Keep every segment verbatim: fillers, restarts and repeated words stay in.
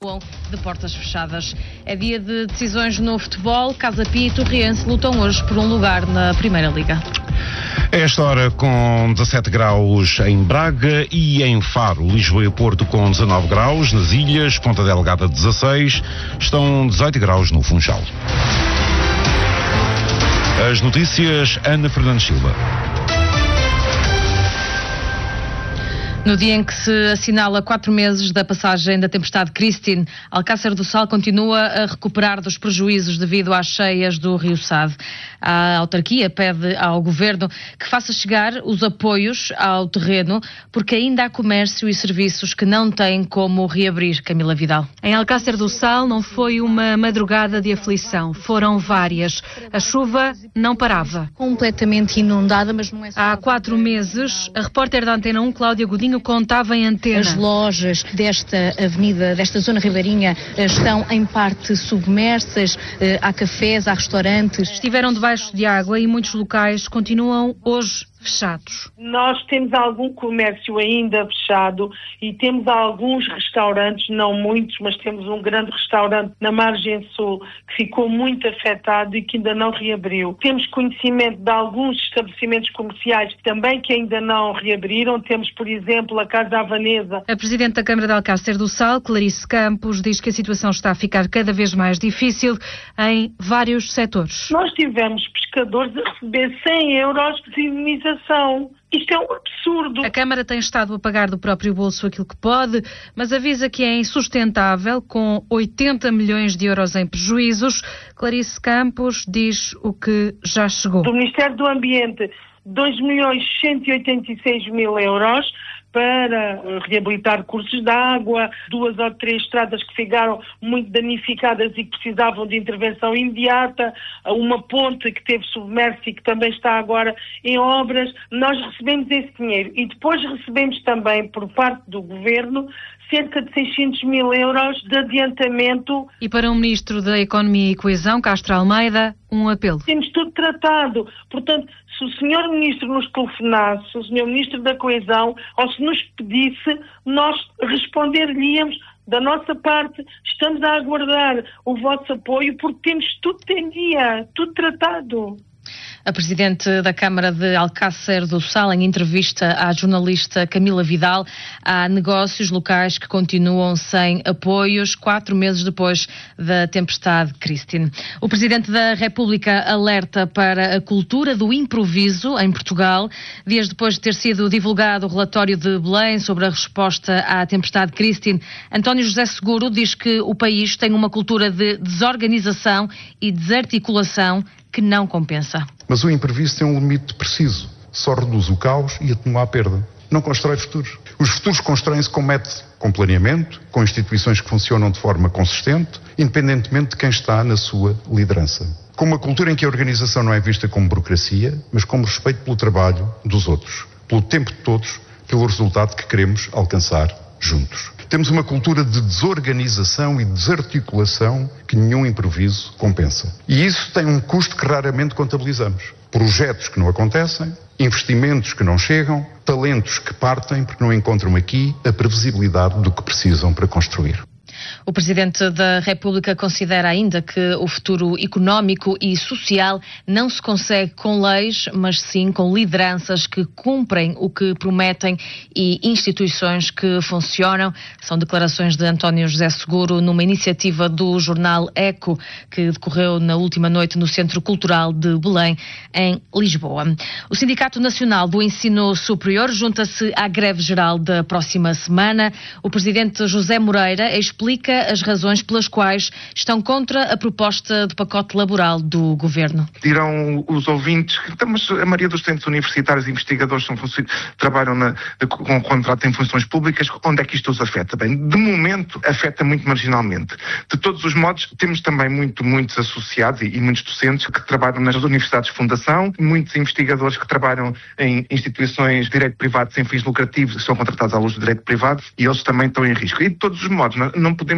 de portas fechadas. É dia de decisões no futebol. Casa Pia e Torriense lutam hoje por um lugar na Primeira Liga. A esta hora com dezassete graus em Braga e em Faro, Lisboa e Porto com dezanove graus, nas ilhas, Ponta Delgada dezasseis, estão dezoito graus no Funchal. As notícias, Ana Fernandes Silva. No dia em que se assinala quatro meses da passagem da tempestade Christine, Alcácer do Sal continua a recuperar dos prejuízos devido às cheias do Rio Sado. A autarquia pede ao governo que faça chegar os apoios ao terreno, porque ainda há comércio e serviços que não têm como reabrir. Camila Vidal. Em Alcácer do Sal não foi uma madrugada de aflição, foram várias. A chuva não parava. Completamente inundada, mas não é só... Há quatro meses, a repórter da Antena um, Cláudia Godinho, contava em antena. As lojas desta avenida, desta zona ribeirinha, estão em parte submersas, há cafés, há restaurantes. Estiveram debaixo de água e muitos locais continuam hoje fechados. Nós temos algum comércio ainda fechado e temos alguns restaurantes, não muitos, mas temos um grande restaurante na margem sul que ficou muito afetado e que ainda não reabriu. Temos conhecimento de alguns estabelecimentos comerciais também que ainda não reabriram. Temos, por exemplo, a Casa Havanesa. A Presidente da Câmara de Alcácer do Sal, Clarice Campos, diz que a situação está a ficar cada vez mais difícil em vários setores. Nós tivemos pescadores a receber cem euros de indenização. Isto é um absurdo. A Câmara tem estado a pagar do próprio bolso aquilo que pode, mas avisa que é insustentável, com oitenta milhões de euros em prejuízos. Clarice Campos diz o que já chegou. Do Ministério do Ambiente, dois milhões cento e oitenta e seis mil euros para reabilitar cursos de água, duas ou três estradas que ficaram muito danificadas e que precisavam de intervenção imediata, uma ponte que teve submerso e que também está agora em obras. Nós recebemos esse dinheiro e depois recebemos também, por parte do Governo, cerca de seiscentos mil euros de adiantamento. E para o Ministro da Economia e Coesão, Castro Almeida, um apelo. Temos tudo tratado. Portanto, se o senhor Ministro nos telefonasse, se o senhor Ministro da Coesão, ou se nos pedisse, nós responder-lhe-íamos da nossa parte. Estamos a aguardar o vosso apoio porque temos tudo em dia, tudo tratado. A Presidente da Câmara de Alcácer do Sal, em entrevista à jornalista Camila Vidal, há negócios locais que continuam sem apoios, quatro meses depois da tempestade Christine. O Presidente da República alerta para a cultura do improviso em Portugal, dias depois de ter sido divulgado o relatório de Belém sobre a resposta à tempestade Christine. António José Seguro diz que o país tem uma cultura de desorganização e desarticulação que não compensa. Mas o imprevisto tem um limite preciso. Só reduz o caos e atenua a perda. Não constrói futuros. Os futuros constroem-se com método, com planeamento, com instituições que funcionam de forma consistente, independentemente de quem está na sua liderança. Com uma cultura em que a organização não é vista como burocracia, mas como respeito pelo trabalho dos outros, pelo tempo de todos, pelo resultado que queremos alcançar juntos. Temos uma cultura de desorganização e desarticulação que nenhum improviso compensa. E isso tem um custo que raramente contabilizamos. Projetos que não acontecem, investimentos que não chegam, talentos que partem porque não encontram aqui a previsibilidade do que precisam para construir. O Presidente da República considera ainda que o futuro económico e social não se consegue com leis, mas sim com lideranças que cumprem o que prometem e instituições que funcionam. São declarações de António José Seguro numa iniciativa do jornal Eco, que decorreu na última noite no Centro Cultural de Belém, em Lisboa. O Sindicato Nacional do Ensino Superior junta-se à greve geral da próxima semana. O Presidente José Moreira explica as razões pelas quais estão contra a proposta de pacote laboral do Governo. Dirão os ouvintes que mas a maioria dos estudantes universitários e investigadores são, trabalham na, com contrato em funções públicas. Onde é que isto os afeta? Bem, de momento afeta muito marginalmente. De todos os modos, temos também muito, muitos associados e, e muitos docentes que trabalham nas universidades de fundação, muitos investigadores que trabalham em instituições de direito privado sem fins lucrativos, que são contratados à luz do direito privado, e eles também estão em risco. E de todos os modos, não podemos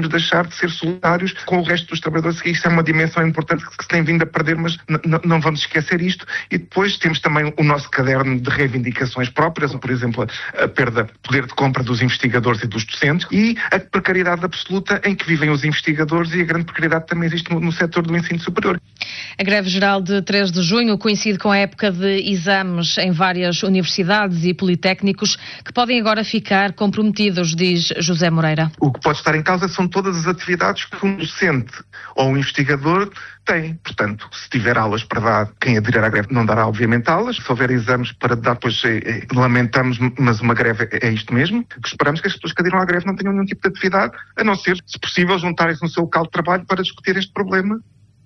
podemos deixar de ser solidários com o resto dos trabalhadores, que isso é uma dimensão importante que se tem vindo a perder, mas n- não vamos esquecer isto. E depois temos também o nosso caderno de reivindicações próprias, por exemplo, a perda de poder de compra dos investigadores e dos docentes, e a precariedade absoluta em que vivem os investigadores, e a grande precariedade também existe no, no setor do ensino superior. A greve geral de três de junho coincide com a época de exames em várias universidades e politécnicos que podem agora ficar comprometidos, diz José Moreira. O que pode estar em causa são todas as atividades que um docente ou um investigador tem. Portanto, se tiver aulas para dar, quem aderir à greve não dará, obviamente, aulas. Se houver exames para dar, pois é, é, lamentamos, mas uma greve é, é isto mesmo. Que esperamos que as pessoas que aderiram à greve não tenham nenhum tipo de atividade, a não ser, se possível, juntarem-se no seu local de trabalho para discutir este problema.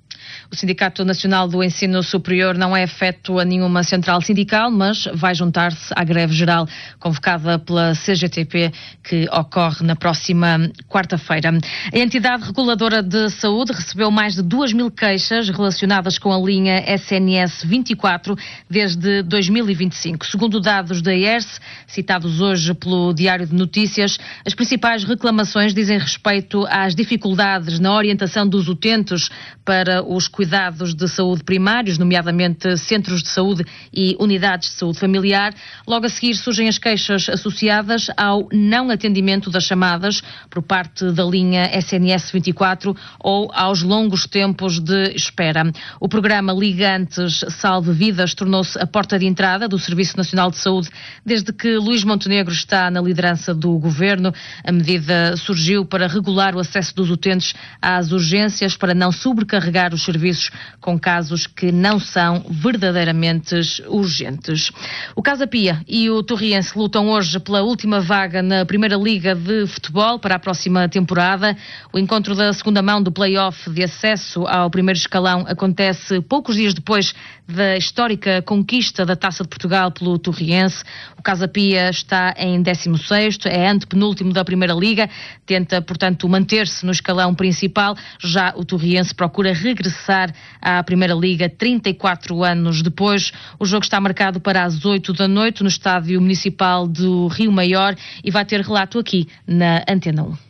O Sindicato Nacional do Ensino Superior não é afeto a nenhuma central sindical, mas vai juntar-se à greve geral convocada pela C G T P, que ocorre na próxima quarta-feira. A entidade reguladora de saúde recebeu mais de duas mil queixas relacionadas com a linha S N S vinte e quatro desde dois mil e vinte e cinco. Segundo dados da I E R S, citados hoje pelo Diário de Notícias, as principais reclamações dizem respeito às dificuldades na orientação dos utentes para os cuidados de saúde primários, nomeadamente centros de saúde e unidades de saúde familiar. Logo a seguir surgem as queixas associadas ao não atendimento das chamadas por parte da linha S N S vinte e quatro ou aos longos tempos de espera. O programa Ligantes Salve Vidas tornou-se a porta de entrada do Serviço Nacional de Saúde desde que Luís Montenegro está na liderança do governo. A medida surgiu para regular o acesso dos utentes às urgências, para não sobrecarregar os serviços com casos que não são verdadeiramente urgentes. O Casa Pia e o Torriense lutam hoje pela última vaga na Primeira Liga de Futebol para a próxima temporada. O encontro da segunda mão do play-off de acesso ao primeiro escalão acontece poucos dias depois da histórica conquista da Taça de Portugal pelo Torriense. O Casa Pia está em décimo sexto, é antepenúltimo da Primeira Liga, tenta, portanto, manter-se no escalão principal. Já o Torriense procura regressar à Primeira Liga trinta e quatro anos depois. O jogo está marcado para as oito da noite no Estádio Municipal do Rio Maior e vai ter relato aqui na Antena um.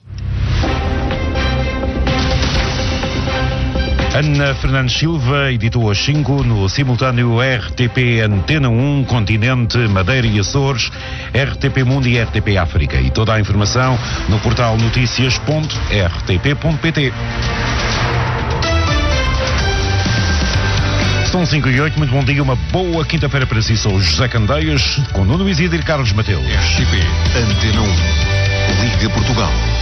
Ana Fernandes Silva editou às cinco no simultâneo R T P Antena um, Continente, Madeira e Açores, R T P Mundo e R T P África. E toda a informação no portal notícias ponto r t p ponto p t. São cinco e oito, muito bom dia, uma boa quinta-feira para si. Sou o José Candeias, com Nuno Isidro e Carlos Mateus. R T P Antena um, Liga Portugal.